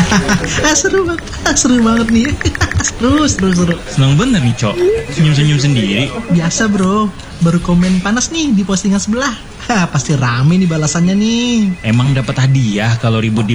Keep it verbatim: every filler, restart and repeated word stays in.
Ah, seru banget, ah, seru banget nih. Seru, seru, seru. Senang bener nih, Cok. Senyum-senyum sendiri. Biasa bro, baru komen panas nih di postingan sebelah. Hah, pasti rame nih balasannya nih. Emang dapat hadiah kalau ribut di